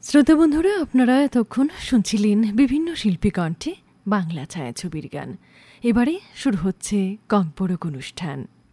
শ্রোতা বন্ধুরা, আপনারা এতক্ষণ শুনছিলেন বিভিন্ন শিল্পী কণ্ঠে বাংলা ছায়াছবির গান। এবারে শুরু হচ্ছে কণ্ঠপরক অনুষ্ঠান।